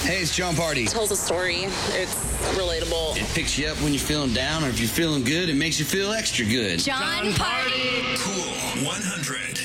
Hey, it's John Party. Tells a story. It's relatable. It picks you up when you're feeling down, or if you're feeling good, it makes you feel extra good. John Party. Cool 100.